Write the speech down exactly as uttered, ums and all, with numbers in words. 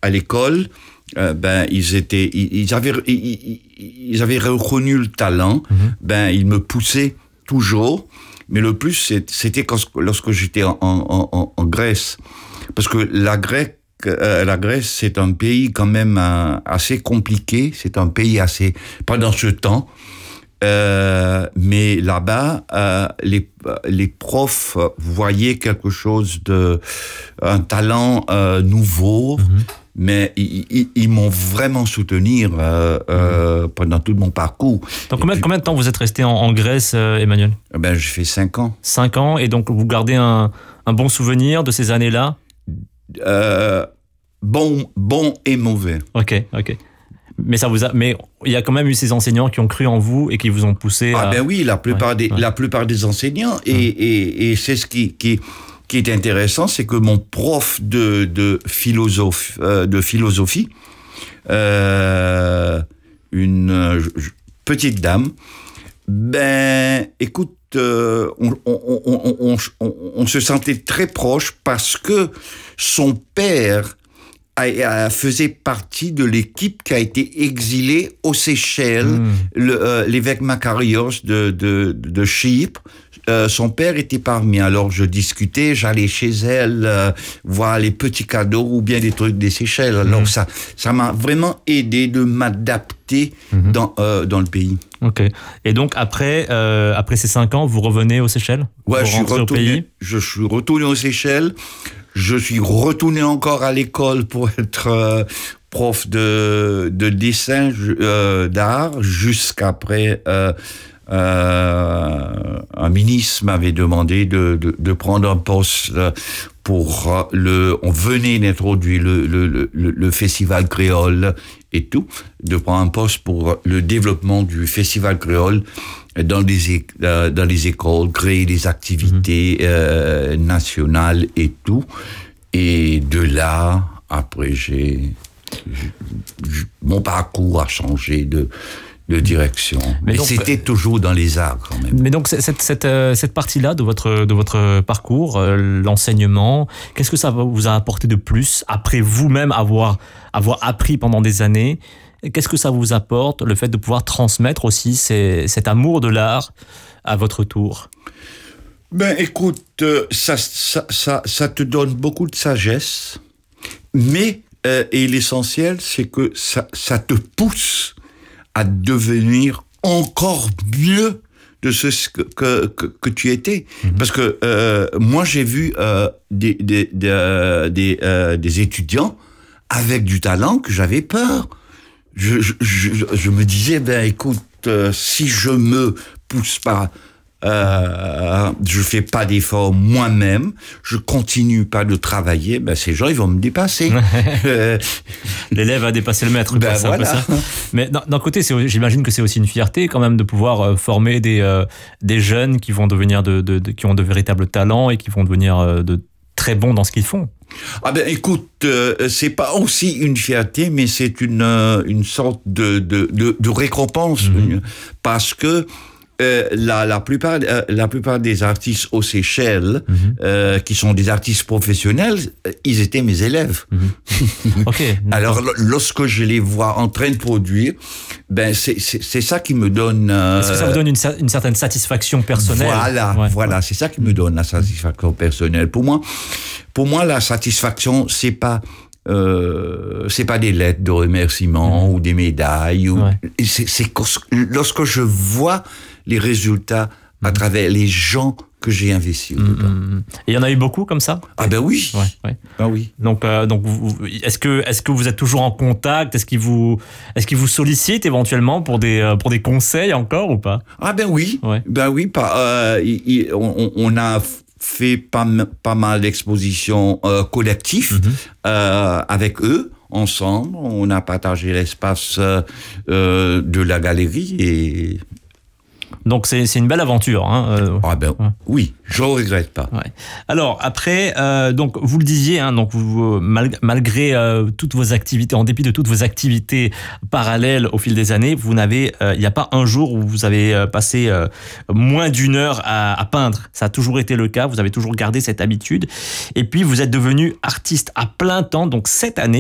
à l'école, euh, ben ils étaient, ils, ils avaient, ils, ils avaient reconnu le talent. Mm-hmm. Ben ils me poussaient toujours, mais le plus c'était quand, lorsque j'étais en, en, en, en Grèce, parce que la Grèce, euh, la Grèce c'est un pays quand même euh, assez compliqué. C'est un pays assez pendant ce temps. Euh, mais là-bas, euh, les, les profs voyaient quelque chose de, un talent euh, nouveau, mm-hmm. mais ils, ils, ils m'ont vraiment soutenu euh, euh, pendant tout mon parcours. Donc combien, puis, combien de temps vous êtes resté en, en Grèce, euh, Emmanuel ? Ben, j'ai fait cinq ans. Cinq ans, et donc vous gardez un, un bon souvenir de ces années-là ? euh, bon, bon et mauvais. Ok, ok. Mais ça vous a, mais il y a quand même eu ces enseignants qui ont cru en vous et qui vous ont poussé. Ah à... ben oui, la plupart ouais, des ouais. la plupart des enseignants et, ouais. et, et c'est ce qui qui qui est intéressant, c'est que mon prof de de philosophe euh, de philosophie, euh, une euh, petite dame, ben écoute, euh, on, on, on, on, on, on se sentait très proche parce que son père faisait partie de l'équipe qui a été exilée aux Seychelles, mmh. le, euh, l'évêque Makarios de, de, de Chypre. Euh, son père était parmi. Alors je discutais, j'allais chez elle euh, voir les petits cadeaux ou bien des trucs des Seychelles. Alors mmh. ça, ça m'a vraiment aidé de m'adapter mmh. dans, euh, dans le pays. Ok. Et donc après, euh, après ces cinq ans, vous revenez aux Seychelles ? Ouais, je suis retourné. Je suis retourné aux Seychelles. Je suis retourné encore à l'école pour être euh, prof de, de dessin euh, d'art jusqu'après euh, euh, un ministre m'avait demandé de, de, de prendre un poste pour le. On venait d'introduire le, le, le, le festival créole et tout, de prendre un poste pour le développement du festival créole. Dans les, euh, dans les écoles, créer des activités mmh. euh, nationales et tout. Et de là, après, j'ai, j'ai mon parcours a changé de, de direction. Mais, mais donc, c'était toujours dans les arts quand même. Mais donc, cette, cette, cette partie-là de votre, de votre parcours, euh, l'enseignement, qu'est-ce que ça vous a apporté de plus après vous-même avoir, avoir appris pendant des années ? Qu'est-ce que ça vous apporte, le fait de pouvoir transmettre aussi ces, cet amour de l'art à votre tour ? Ben, écoute, ça, ça, ça, ça te donne beaucoup de sagesse, mais, euh, et l'essentiel, c'est que ça, ça te pousse à devenir encore mieux de ce que, que, que, que tu étais. Mmh. Parce que euh, moi, j'ai vu euh, des, des, des, euh, des, euh, des étudiants avec du talent que j'avais peur. Je, je, je, je me disais, ben écoute, euh, si je me pousse pas, euh, je fais pas d'efforts moi-même, je continue pas de travailler, ben ces gens ils vont me dépasser. L'élève a dépassé le maître. Ben quoi, c'est voilà. Un peu ça. Mais d'un, d'un côté, c'est, j'imagine que c'est aussi une fierté quand même de pouvoir euh, former des euh, des jeunes qui vont devenir de, de, de qui ont de véritables talents et qui vont devenir euh, de très bons dans ce qu'ils font. Ah ben écoute, euh, c'est pas aussi une fierté, mais c'est une euh, une sorte de de de, de récompense mmh. parce que euh, la la plupart euh, la plupart des artistes aux Seychelles mmh. euh, qui sont des artistes professionnels, ils étaient mes élèves. Mmh. Ok. Alors lorsque je les vois en train de produire, ben c'est c'est, c'est ça qui me donne. Euh, Est-ce que ça vous donne une, une certaine satisfaction personnelle ? Voilà, ouais, voilà, ouais. C'est ça qui me donne la satisfaction personnelle. Pour moi. Pour moi, la satisfaction, c'est pas, euh, c'est pas des lettres de remerciement mmh. ou des médailles. Ou, ouais. c'est, c'est lorsque je vois les résultats mmh. à travers les gens que j'ai investis. Mmh. Et il y en a eu beaucoup comme ça ? Ah ben oui. Ouais, ouais. Ah oui. Donc, euh, donc, vous, est-ce que, est-ce que vous êtes toujours en contact ? Est-ce qu'ils vous, est-ce qu'ils vous sollicitent éventuellement pour des, pour des conseils encore ou pas ? Ah ben oui. Ouais. Ben oui. Pas, euh, y, y, on, on a fait pas, pas mal d'expositions euh, collectives mmh. euh, avec eux, ensemble. On a partagé l'espace euh, de la galerie et... Donc c'est, c'est une belle aventure. Hein, euh, ah ben ouais. Oui, je ne regrette pas. Ouais. Alors après, euh, donc vous le disiez, hein, donc vous, mal, malgré euh, toutes vos activités, en dépit de toutes vos activités parallèles au fil des années, vous n'avez, il euh, n'y a pas un jour où vous avez euh, passé euh, moins d'une heure à, à peindre. Ça a toujours été le cas. Vous avez toujours gardé cette habitude. Et puis vous êtes devenu artiste à plein temps. Donc cette année,